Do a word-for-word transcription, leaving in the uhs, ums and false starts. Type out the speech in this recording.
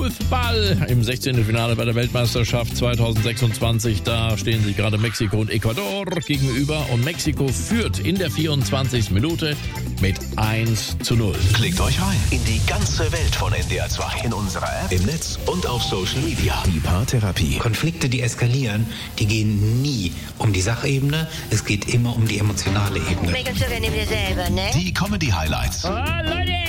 Fußball im sechzehnten Finale bei der Weltmeisterschaft zweitausendsechsundzwanzig. Da stehen sich gerade Mexiko und Ecuador gegenüber und Mexiko führt in der vierundzwanzigsten Minute mit eins zu null. Klickt euch rein in die ganze Welt von N D R zwei. In unserer App, im Netz und auf Social Media. Die Paartherapie. Konflikte, die eskalieren, die gehen nie um die Sachebene. Es geht immer um die emotionale Ebene. Regeln wir selber, ne? Die Comedy-Highlights. Oh, Leute!